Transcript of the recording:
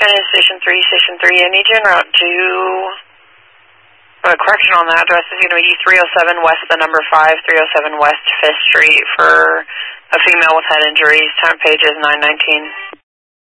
Independence Station 3, I need you en route to, a correction on the address is going to be 307 West, the number 5, 307 West 5th Street for a female with head injuries. Time page is 9:19.